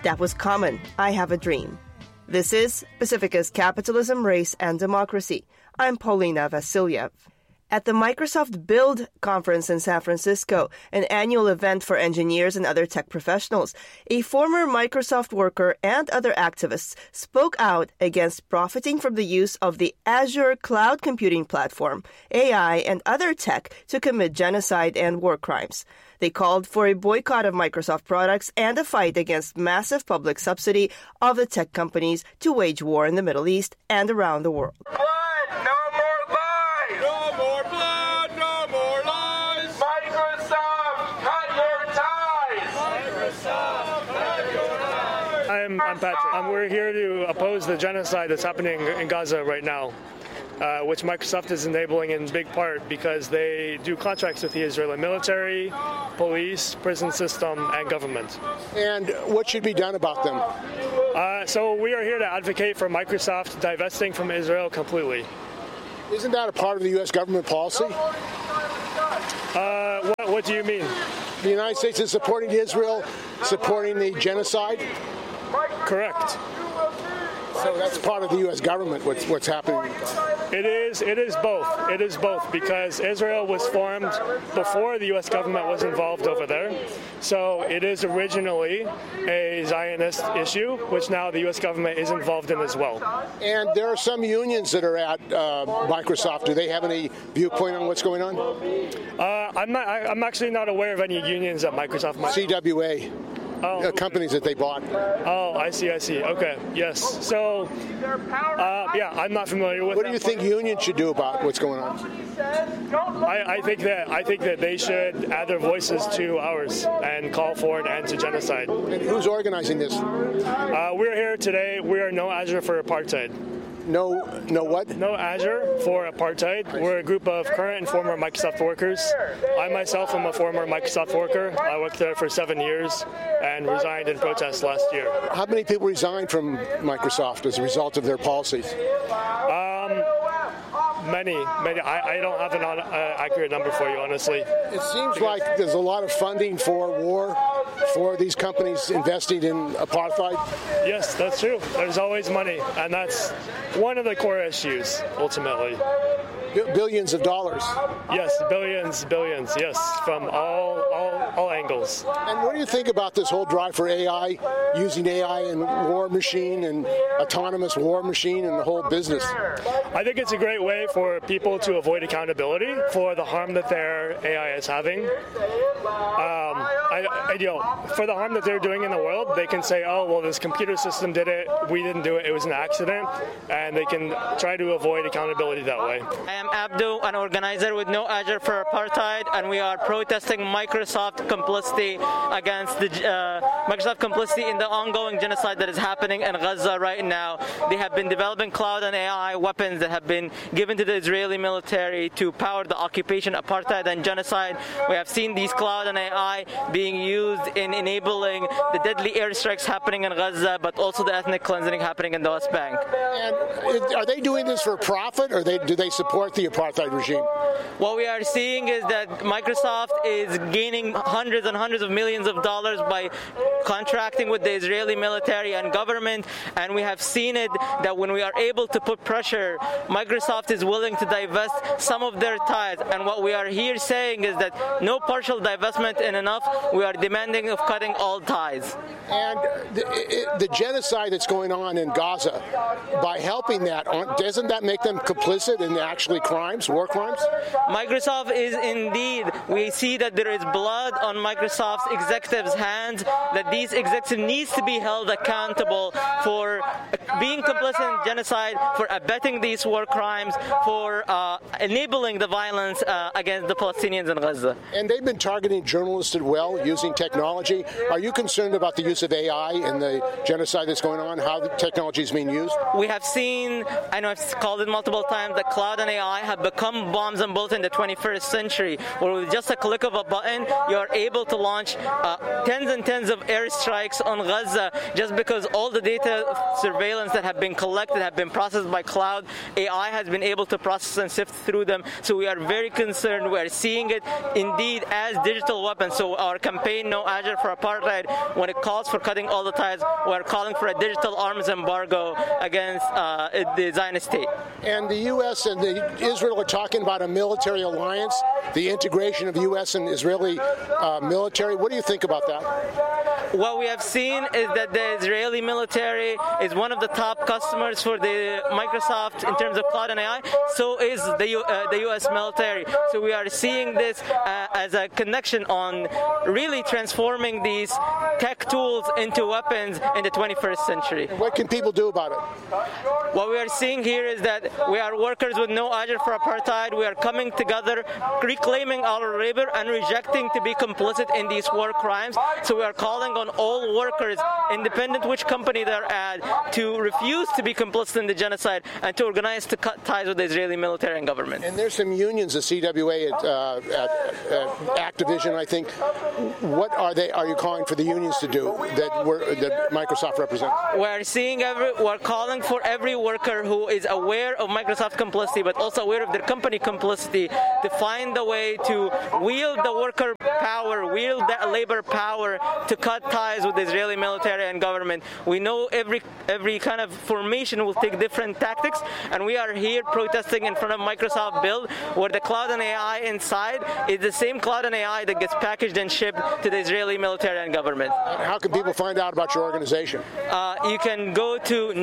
That was Common, I Have a Dream. This is Pacifica's Capitalism, Race, and Democracy. I'm Paulina Vasilyev. At the Microsoft Build conference in San Francisco, an annual event for engineers and other tech professionals, a former Microsoft worker and other activists spoke out against profiting from the use of the Azure cloud computing platform, AI, and other tech to commit genocide and war crimes. They called for a boycott of Microsoft products and a fight against massive public subsidy of the tech companies to wage war in the Middle East and around the world. I'm Patrick. We're here to oppose the genocide that's happening in Gaza right now, which Microsoft is enabling in big part because they do contracts with the Israeli military, police, prison system, and government. And what should be done about them? So we are here to advocate for Microsoft divesting from Israel completely. Isn't that a part of the U.S. government policy? What do you mean? The United States is supporting Israel, supporting the genocide? Correct. So that's part of the U.S. government, what's happening. It is both. It is both because Israel was formed before the U.S. government was involved over there. So it is originally a Zionist issue, which now the U.S. government is involved in as well. And there are some unions that are at Microsoft. Do they have any viewpoint on what's going on? I'm actually not aware of any unions at Microsoft. CWA. Companies that they bought. Oh, I see. Okay, yes. So, I'm not familiar with. What do you think unions should do about what's going on? I think that they should add their voices to ours and call for an end to genocide. And who's organizing this? We're here today. We are No Azure for Apartheid. No what? No Azure for Apartheid. We're a group of current and former Microsoft workers. I myself am a former Microsoft worker. I worked there for 7 years and resigned in protest last year. How many people resigned from Microsoft as a result of their policies? Many. I don't have an accurate number for you, honestly. It seems like there's a lot of funding for war, for these companies investing in apartheid. Yes, that's true. There's always money, and that's one of the core issues, ultimately. Billions of dollars. Yes, billions, yes, from all angles. And what do you think about this whole drive for AI, using AI in war machine and autonomous war machine and the whole business? I think it's a great way for people to avoid accountability for the harm that their AI is having. For the harm that they're doing in the world, they can say, oh, well, this computer system did it, we didn't do it, it was an accident, and they can try to avoid accountability that way. I am Abdu, an organizer with No Azure for Apartheid, and we are protesting Microsoft complicity against the Microsoft complicity in the ongoing genocide that is happening in Gaza right now. They have been developing cloud and AI weapons that have been given to the Israeli military to power the occupation, apartheid, and genocide. We have seen these cloud and AI being used in enabling the deadly airstrikes happening in Gaza, but also the ethnic cleansing happening in the West Bank. And are they doing this for profit, or do they support the apartheid regime? What we are seeing is that Microsoft is gaining hundreds and hundreds of millions of dollars by contracting with the Israeli military and government, and we have seen it that when we are able to put pressure, Microsoft is willing to divest some of their ties. And what we are here saying is that no partial divestment is enough. We are demanding of cutting all ties. And the genocide that's going on in Gaza, by helping that, doesn't that make them complicit in actually crimes, war crimes? Microsoft is indeed. We see that there is blood on Microsoft's executives' hands, that these executives needs to be held accountable for being complicit in genocide, for abetting these war crimes, for enabling the violence against the Palestinians in Gaza. And they've been targeting journalists as well, using technology. Are you concerned about the use of AI and the genocide that's going on, how the technology is being used? We have seen, I know I've called it multiple times, that cloud and AI have become bombs and bullets in the 21st century, where with just a click of a button, you are able to launch tens and tens of airstrikes on Gaza just because all the data surveillance surveillance that have been collected, have been processed by cloud. AI has been able to process and sift through them. So we are very concerned. We are seeing it indeed as digital weapons. So our campaign, No Azure for Apartheid, when it calls for cutting all the ties, we're calling for a digital arms embargo against the Zionist state. And the U.S. and Israel are talking about a military alliance, the integration of U.S. and Israeli military. What do you think about that? What we have seen is that the Israeli military is one of the top customers for the Microsoft in terms of cloud and AI. So is the U.S. military. So we are seeing this as a connection on really transforming these tech tools into weapons in the 21st century. What can people do about it? What we are seeing here is that we are workers with No Azure for Apartheid. We are coming together, reclaiming our labor and rejecting to be complicit in these war crimes. So we are calling on all workers, independent which company they're at, to refuse to be complicit in the genocide and to organize to cut ties with the Israeli military and government. And there's some unions, the CWA at Activision, I think. What are you calling for the unions to do that Microsoft represents? We're calling for every worker who is aware of Microsoft complicity, but also aware of their company complicity, to find a way to wield the worker power, wield that labor power to cut ties with the Israeli military and government. We know every kind of formation will take different tactics, and we are here protesting in front of Microsoft Build, where the cloud and AI inside is the same cloud and AI that gets packaged and shipped to the Israeli military and government. How can people find out about your organization? You can go to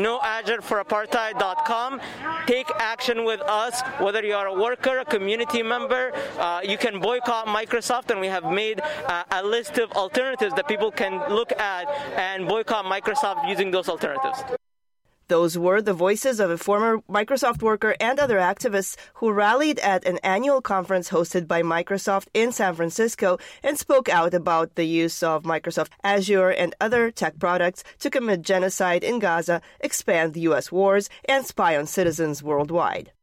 noazurefораpartheid.com, take action with us, whether you are a worker, a community member. You can boycott Microsoft, and we have made a list of alternatives that people can look at and boycott Microsoft using those alternatives. Those were the voices of a former Microsoft worker and other activists who rallied at an annual conference hosted by Microsoft in San Francisco and spoke out about the use of Microsoft Azure and other tech products to commit genocide in Gaza, expand U.S. wars, and spy on citizens worldwide.